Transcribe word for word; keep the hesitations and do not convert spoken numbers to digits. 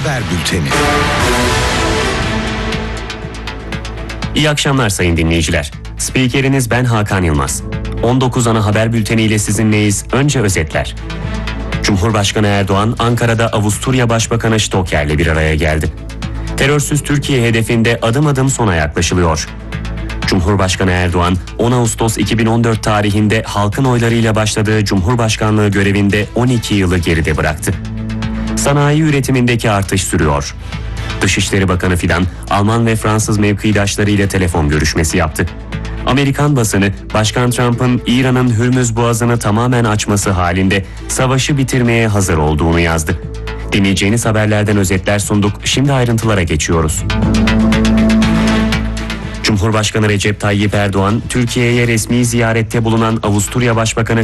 Haber Bülteni. İyi akşamlar sayın dinleyiciler. Spikeriniz ben Hakan Yılmaz. on dokuz ana haber bülteni ile sizinleyiz. Önce özetler. Cumhurbaşkanı Erdoğan Ankara'da Avusturya Başbakanı Stocker'le bir araya geldi. Terörsüz Türkiye hedefinde adım adım sona yaklaşılıyor. Cumhurbaşkanı Erdoğan on Ağustos iki bin on dört tarihinde halkın oylarıyla başladığı Cumhurbaşkanlığı görevinde on iki yılı geride bıraktı. Sanayi üretimindeki artış sürüyor. Dışişleri Bakanı Fidan, Alman ve Fransız mevkidaşları ile telefon görüşmesi yaptı. Amerikan basını, Başkan Trump'ın İran'ın Hürmüz Boğazı'nı tamamen açması halinde savaşı bitirmeye hazır olduğunu yazdı. Dinleyeceğiniz haberlerden özetler sunduk, şimdi ayrıntılara geçiyoruz. Cumhurbaşkanı Recep Tayyip Erdoğan, Türkiye'ye resmi ziyarette bulunan Avusturya Başbakanı